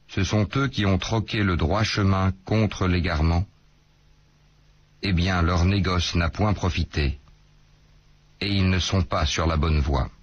Ce sont eux qui ont troqué le droit chemin contre l'égarement. Eh bien, leur négoce n'a point profité, et ils ne sont pas sur la bonne voie.